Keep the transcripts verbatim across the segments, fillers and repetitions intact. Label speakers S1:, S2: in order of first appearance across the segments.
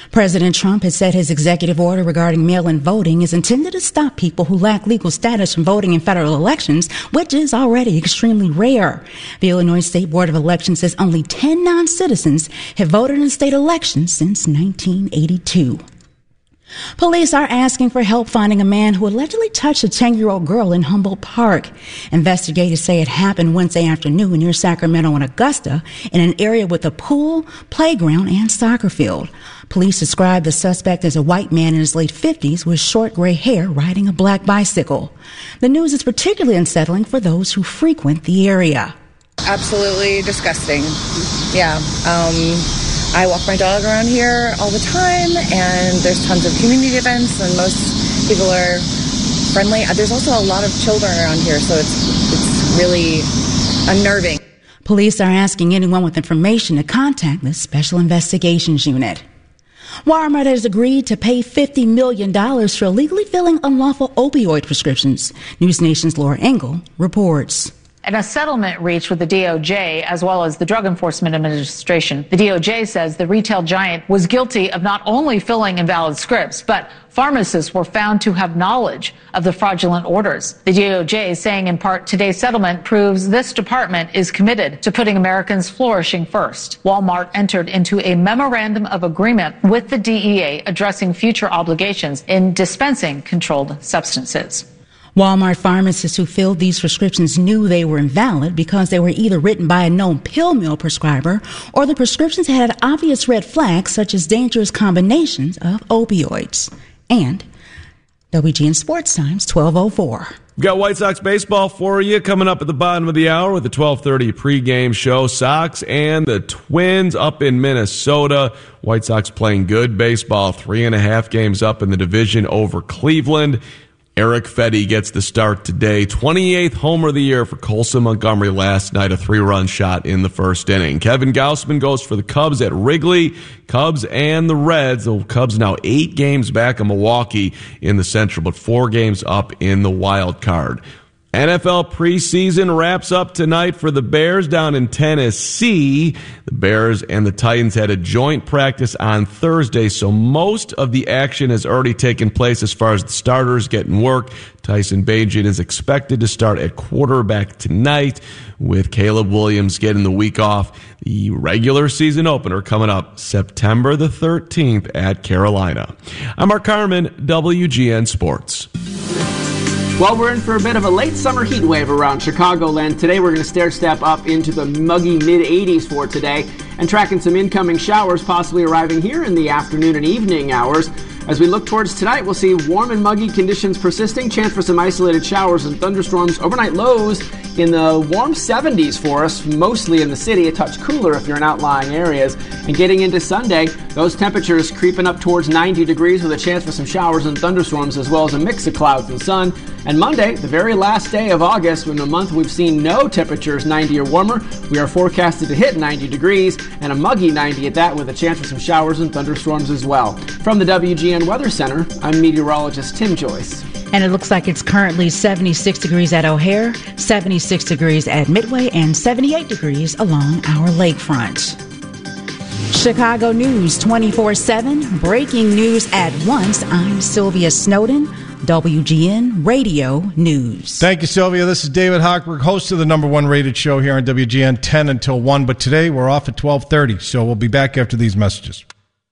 S1: President Trump has said his executive order regarding mail-in voting is intended to stop people who lack legal status from voting in federal elections, which is already extremely rare. The Illinois State Board of Elections says only ten non-citizens have voted in state elections since nineteen eighty-two. Police are asking for help finding a man who allegedly touched a ten-year-old girl in Humboldt Park. Investigators say it happened Wednesday afternoon near Sacramento and Augusta in an area with a pool, playground, and soccer field. Police describe the suspect as a white man in his late fifties with short gray hair riding a black bicycle. The news is particularly unsettling for those who frequent the area.
S2: Absolutely disgusting. Yeah. Um... I walk my dog around here all the time, and there's tons of community events, and most people are friendly. There's also a lot of children around here, so it's it's really unnerving.
S1: Police are asking anyone with information to contact the Special Investigations Unit. Walmart has agreed to pay fifty million dollars for illegally filling unlawful opioid prescriptions. News Nation's Laura Engel reports.
S3: And a settlement reached with the D O J as well as the Drug Enforcement Administration. The D O J says the retail giant was guilty of not only filling invalid scripts, but pharmacists were found to have knowledge of the fraudulent orders. The D O J is saying in part today's settlement proves this department is committed to putting Americans flourishing first. Walmart entered into a memorandum of agreement with the D E A addressing future obligations in dispensing controlled substances.
S1: Walmart pharmacists who filled these prescriptions knew they were invalid because they were either written by a known pill mill prescriber or the prescriptions had obvious red flags such as dangerous combinations of opioids. And W G N Sports Times twelve oh four.
S4: We've got White Sox baseball for you coming up at the bottom of the hour with the twelve thirty pregame show. Sox and the Twins up in Minnesota. White Sox playing good baseball, three and a half games up in the division over Cleveland. Eric Fedde gets the start today. twenty-eighth homer of the year for Colson Montgomery last night, a three-run shot in the first inning. Kevin Gausman goes for the Cubs at Wrigley. Cubs and the Reds. The Cubs now eight games back of Milwaukee in the Central, but four games up in the wild card. N F L preseason wraps up tonight for the Bears down in Tennessee. The Bears and the Titans had a joint practice on Thursday, so most of the action has already taken place as far as the starters getting work. Tyson Bagent is expected to start at quarterback tonight, with Caleb Williams getting the week off. The regular season opener coming up September the thirteenth at Carolina. I'm Mark Carman, W G N Sports.
S5: Well, we're in for a bit of a late summer heat wave around Chicagoland. Today we're going to stair step up into the muggy mid eighties for today and tracking some incoming showers possibly arriving here in the afternoon and evening hours. As we look towards tonight, we'll see warm and muggy conditions persisting, chance for some isolated showers and thunderstorms. Overnight lows in the warm seventies for us, mostly in the city, a touch cooler if you're in outlying areas. And getting into Sunday, those temperatures creeping up towards ninety degrees with a chance for some showers and thunderstorms as well as a mix of clouds and sun. And Monday, the very last day of August, in a month we've seen no temperatures ninety or warmer, we are forecasted to hit ninety degrees and a muggy ninety at that with a chance for some showers and thunderstorms as well. From the W G N Weather Center, I'm meteorologist Tim Joyce.
S1: And it looks like it's currently seventy-six degrees at O'Hare, seventy-six degrees at Midway, and seventy-eight degrees along our lakefront. Chicago News twenty-four seven, breaking news at once. I'm Sylvia Snowden, W G N Radio News.
S6: Thank you, Sylvia. This is David Hochberg, host of the number one rated show here on W G N, ten until one. But today we're off at twelve thirty, so we'll be back after these messages.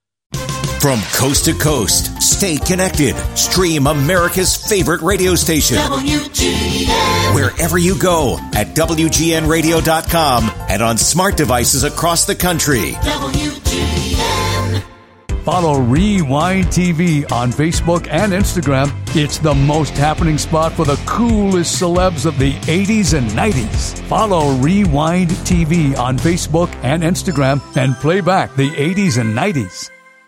S7: From coast to coast, stay connected. Stream America's favorite radio station. W G N. Wherever you go at W G N radio dot com and on smart devices across the country. W G N.
S8: Follow Rewind T V on Facebook and Instagram. It's the most happening spot for the coolest celebs of the eighties and nineties. Follow Rewind T V on Facebook and Instagram and play back the eighties and nineties.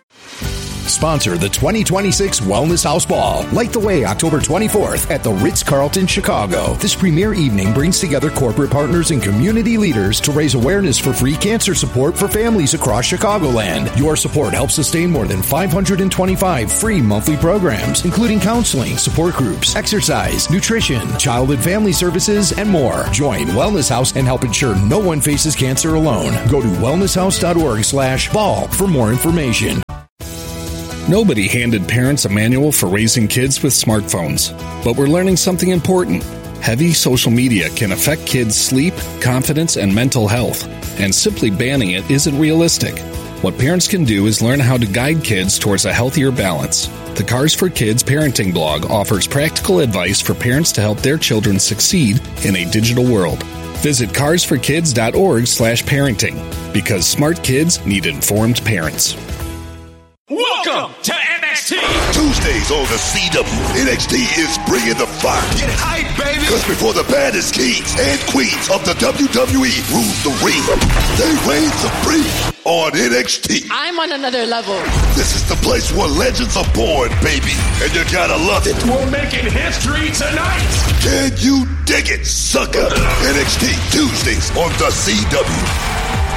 S9: Sponsor the twenty twenty-six Wellness House Ball. Light the way October twenty-fourth at the Ritz-Carlton, Chicago. This premier evening brings together corporate partners and community leaders to raise awareness for free cancer support for families across Chicagoland. Your support helps sustain more than five hundred twenty-five free monthly programs, including counseling, support groups, exercise, nutrition, child and family services, and more. Join Wellness House and help ensure no one faces cancer alone. Go to wellness house dot org slash ball for more information.
S10: Nobody handed parents a manual for raising kids with smartphones, but we're learning something important. Heavy social media can affect kids' sleep, confidence, and mental health, and simply banning it isn't realistic. What parents can do is learn how to guide kids towards a healthier balance. The Cars for Kids parenting blog offers practical advice for parents to help their children succeed in a digital world. Visit cars for kids dot org slash parenting, because smart kids need informed parents.
S11: Welcome to N X T! Tuesdays on the C W, N X T is bringing the fire. Get hype, baby! Because before the baddest kings and queens of the W W E rule the ring, they reign supreme on N X T.
S12: I'm on another level.
S11: This is the place where legends are born, baby, and you gotta love it. We're making history tonight! Can you dig it, sucker? N X T, Tuesdays on the C W.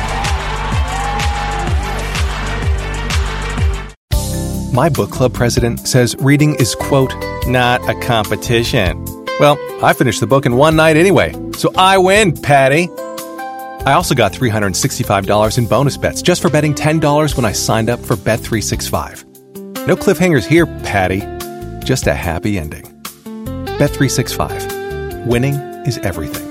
S13: My book club president says reading is, quote, not a competition. Well, I finished the book in one night anyway, so I win, Patty. I also got three hundred sixty-five dollars in bonus bets just for betting ten dollars when I signed up for Bet three sixty-five. No cliffhangers here, Patty. Just a happy ending. Bet three sixty-five. Winning is everything.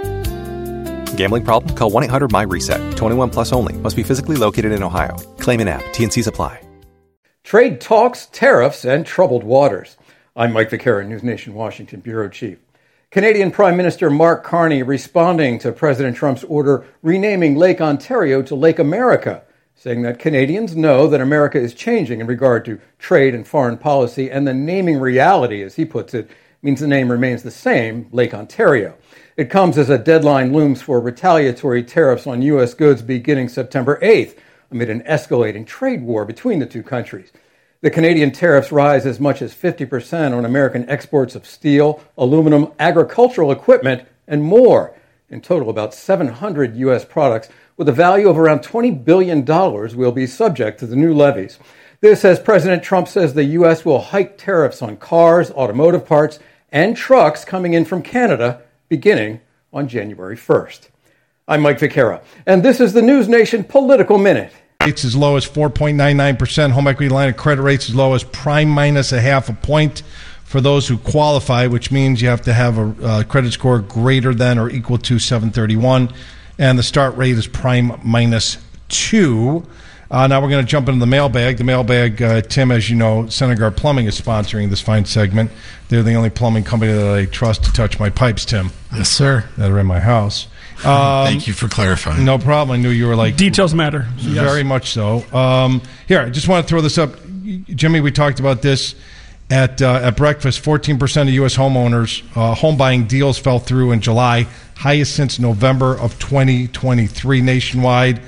S13: Gambling problem? Call one eight hundred my reset. twenty-one plus only. Must be physically located in Ohio. Claim in app. T and Cs apply.
S14: Trade talks, tariffs, and troubled waters. I'm Mike Vaccaro, News Nation Washington Bureau Chief. Canadian Prime Minister Mark Carney responding to President Trump's order renaming Lake Ontario to Lake America, saying that Canadians know that America is changing in regard to trade and foreign policy, and the naming reality, as he puts it, means the name remains the same, Lake Ontario. It comes as a deadline looms for retaliatory tariffs on U S goods beginning September eighth, amid an escalating trade war between the two countries. The Canadian tariffs rise as much as fifty percent on American exports of steel, aluminum, agricultural equipment, and more. In total, about seven hundred U S products with a value of around twenty billion dollars will be subject to the new levies. This as President Trump says the U S will hike tariffs on cars, automotive parts, and trucks coming in from Canada beginning on January first. I'm Mike Vaccaro, and this is the News Nation Political Minute.
S6: Rates as low as four point nine nine percent. Home equity line of credit rates as low as prime minus a half a point for those who qualify, which means you have to have a uh, credit score greater than or equal to seven thirty-one. And the start rate is prime minus two. Uh, now we're going to jump into the mailbag. The mailbag, uh, Tim, as you know, Senegar Plumbing is sponsoring this fine segment. They're the only plumbing company that I trust to touch my pipes, Tim.
S15: Yes, sir.
S6: That are in my house.
S15: Um, Thank you for clarifying.
S6: No problem. I knew you were like...
S16: Details matter.
S6: Very
S16: yes.
S6: much so. Um, here, I just want to throw this up. Jimmy, we talked about this at uh, at breakfast. fourteen percent of U S homeowners, uh, home buying deals fell through in July, highest since November of twenty twenty-three nationwide.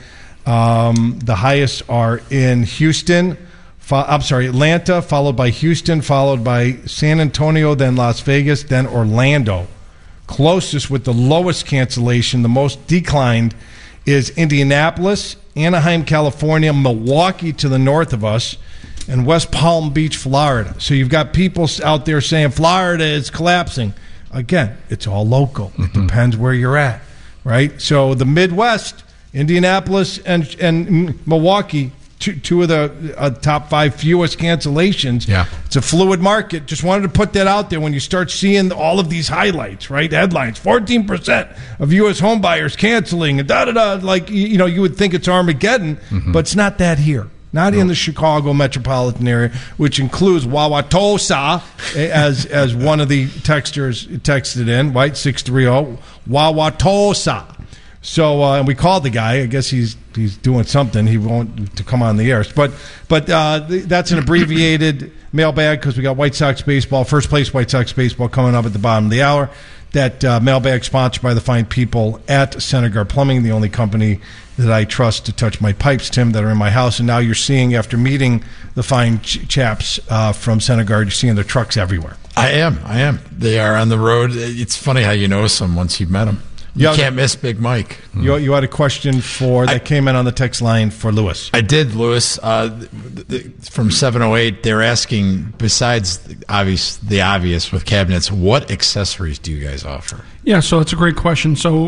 S6: Um, the highest are in Houston. Fo- I'm sorry, Atlanta, followed by Houston, followed by San Antonio, then Las Vegas, then Orlando. Closest with the lowest cancellation, the most declined, is Indianapolis, Anaheim, California, Milwaukee to the north of us, and West Palm Beach, Florida. So you've got people out there saying Florida is collapsing. Again, it's all local. Mm-hmm. It depends where you're at, right? So the Midwest, Indianapolis and and Milwaukee, two, two of the uh, top five fewest cancellations.
S15: Yeah.
S6: It's a fluid market. Just wanted to put that out there when you start seeing all of these highlights, right? Headlines, fourteen percent of U S home buyers canceling, and da-da-da. Like, you know, you would think it's Armageddon, mm-hmm. but it's not that here. Not no. in the Chicago metropolitan area, which includes Wauwatosa, as as one of the texters texted in, right? six three zero, Wauwatosa. So, uh, and we called the guy. I guess he's he's doing something. He won't to come on the air. But but uh, th- that's an abbreviated mailbag because we got White Sox baseball, first place White Sox baseball coming up at the bottom of the hour. That uh, mailbag sponsored by the fine people at Senegar Plumbing, the only company that I trust to touch my pipes, Tim, that are in my house. And now you're seeing, after meeting the fine ch- chaps uh, from Senegar, you're seeing their trucks everywhere.
S15: I am. I am. They are on the road. It's funny how you know some once you've met them. You yeah, can't miss Big Mike.
S6: You, you had a question for that I, came in on the text line for Lewis.
S15: I did, Lewis. Uh, from seven oh eight, they're asking, besides the obvious, the obvious with cabinets, what accessories do you guys offer?
S16: Yeah, so it's a great question. So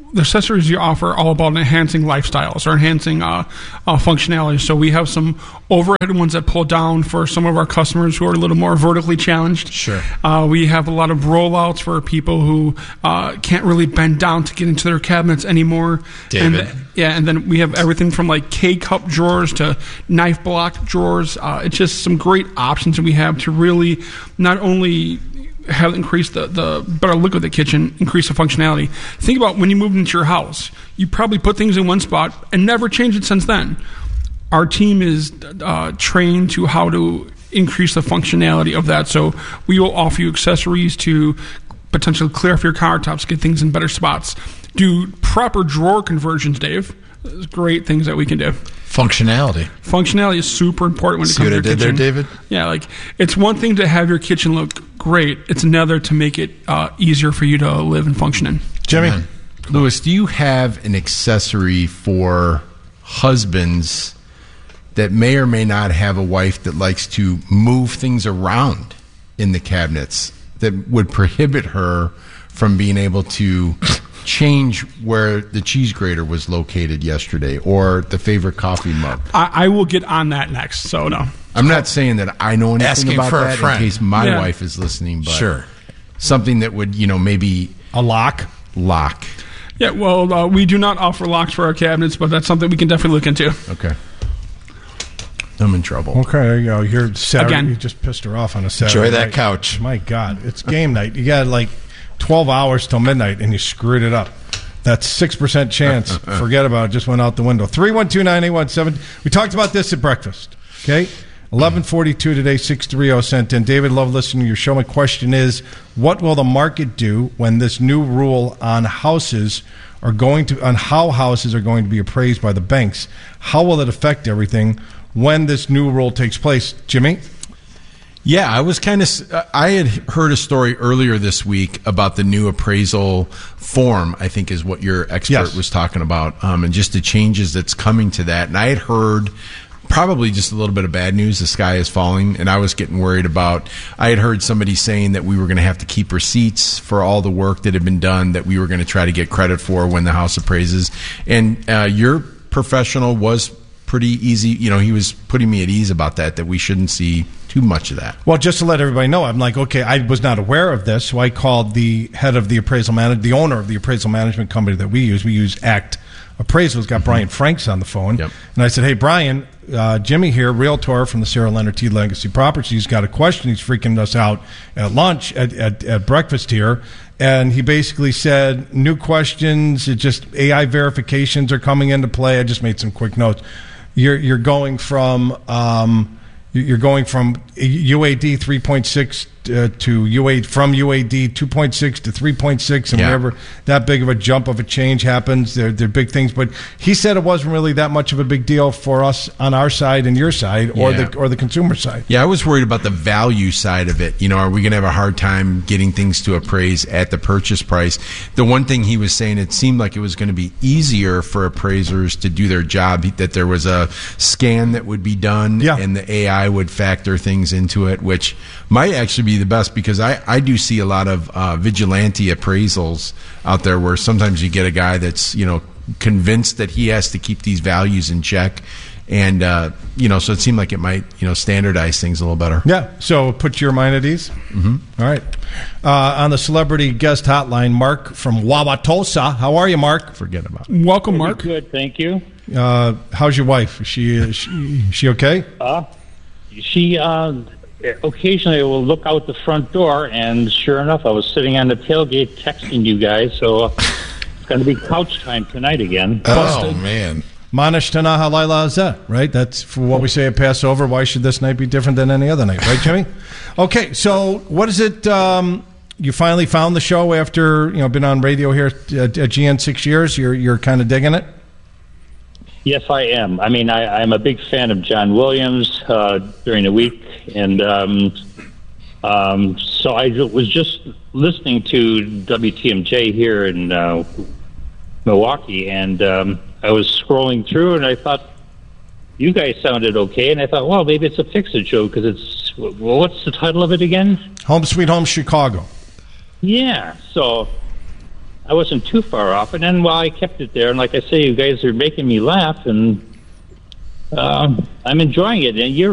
S12: the accessories you offer are all about enhancing lifestyles or enhancing uh, uh, functionality. So we have some overhead ones that pull down for some of our customers who are a little more vertically challenged.
S15: Sure.
S12: Uh, we have a lot of rollouts for people who uh, can't really bend down to get into their cabinets anymore.
S15: David.
S12: And, yeah, and then we have everything from like K-cup drawers to knife block drawers. Uh, it's just some great options that we have to really not only have increased the, the better look of the kitchen, increase the functionality. Think about when you moved into your house. You probably put things in one spot and never changed it since then. Our team is uh, trained to how to increase the functionality of that. So we will offer you accessories to potentially clear off your countertops, get things in better spots. Do proper drawer conversions, Dave. There's great things that we can do.
S15: Functionality.
S12: Functionality is super important when it
S15: See
S12: comes
S15: what
S12: to
S15: I
S12: your
S15: did
S12: kitchen.
S15: there, David?
S12: Yeah, like it's one thing to have your kitchen look great. It's another to make it uh, easier for you to live and function in.
S6: Jimmy,
S15: Amen.
S16: Lewis, do you have an accessory for husbands that may or may not have a wife that likes to move things around in the cabinets that would prohibit her from being able to change where the cheese grater was located yesterday or the favorite coffee mug?
S12: I, I will get on that next, so no.
S16: I'm not saying that I know anything
S15: Asking
S16: about
S15: for a
S16: that in
S15: friend.
S16: case my
S12: Yeah.
S16: wife is listening, but
S15: Sure.
S16: something that would, you know, maybe
S6: a lock.
S16: Lock.
S12: Yeah, well, uh, we do not offer locks for our cabinets, but that's something we can definitely look into.
S16: Okay. I'm in trouble.
S6: Okay, there you go. You're Saturday.
S12: Again.
S6: You just pissed her off on a Saturday.
S15: Enjoy that
S6: night.
S15: couch.
S6: My God, it's game night. You got like twelve hours till midnight, and you screwed it up. That's six percent chance. Forget about it. Just went out the window. Three one two nine eight one seven. We talked about this at breakfast. Okay, eleven forty two today. Six three zero sent in. David, love listening to your show. My question is, what will the market do when this new rule on houses are going to on how houses are going to be appraised by the banks? How will it affect everything when this new rule takes place? Jimmy?
S16: Yeah, I was kind of. I had heard a story earlier this week about the new appraisal form, I think is what your expert
S6: Yes.
S16: was talking about, um, and just the changes that's coming to that. And I had heard probably just a little bit of bad news. The sky is falling, and I was getting worried about. I had heard somebody saying that we were going to have to keep receipts for all the work that had been done that we were going to try to get credit for when the house appraises. And uh, your professional was pretty easy. You know, he was putting me at ease about that, that we shouldn't see too much of that.
S6: Well, just to let everybody know, I'm like, okay, I was not aware of this, so I called the head of the appraisal management, the owner of the appraisal management company that we use. We use ACT Appraisals. Got mm-hmm. Brian Franks on the phone,
S16: yep.
S6: and I said, hey, Brian, uh, Jimmy here, realtor from the Sarah Leonard T. Legacy Properties. He's got a question. He's freaking us out at lunch, at, at, at breakfast here. And he basically said, new questions, it just A I verifications are coming into play. I just made some quick notes. You're you're going from um, you're going from U A D three point six uh, to U A from U A D two point six to three point six, and
S16: yeah.
S6: whenever that big of a jump of a change happens, they're they're big things. But he said it wasn't really that much of a big deal for us on our side and your side, or
S16: Yeah.
S6: the or the consumer side.
S16: Yeah, I was worried about the value side of it. You know, are we going to have a hard time getting things to appraise at the purchase price? The one thing he was saying, it seemed like it was going to be easier for appraisers to do their job, that there was a scan that would be done
S6: Yeah.
S16: and the A I would factor things into it, which might actually be the best, because I, I do see a lot of uh, vigilante appraisals out there where sometimes you get a guy that's, you know, convinced that he has to keep these values in check. And, uh, you know, so it seemed like it might, you know, standardize things a little better.
S6: Yeah, so put your mind at ease.
S16: Mm-hmm.
S6: All right. Uh, on the celebrity guest hotline, Mark from Wauwatosa. How are you, Mark?
S16: Forget about it.
S12: Welcome, Mark.
S17: Good, thank you.
S6: Uh, how's your wife? Is she, is she, is she okay?
S17: Uh, she uh, occasionally will look out the front door, and sure enough, I was sitting on the tailgate texting you guys, so uh, it's going to be couch time tonight again.
S15: Oh, man.
S6: Manish Tanaha Laila Azeh, right? That's for what we say at Passover. Why should this night be different than any other night, right, Jimmy? Okay, so what is it? Um, you finally found the show after, you know, been on radio here at, at G N six years. You're you're kind of digging it?
S17: Yes, I am. I mean, I, I'm a big fan of John Williams uh, during the week, and um, um, so I was just listening to W T M J here in uh, Milwaukee, and um, I was scrolling through, and I thought you guys sounded okay, and I thought, well, maybe it's a Fix-It show, because it's, well, what's the title of it again?
S6: Home Sweet Home Chicago.
S17: Yeah, so I wasn't too far off. And then, well, I kept it there. And like I say, you guys are making me laugh, and uh, I'm enjoying it. And you're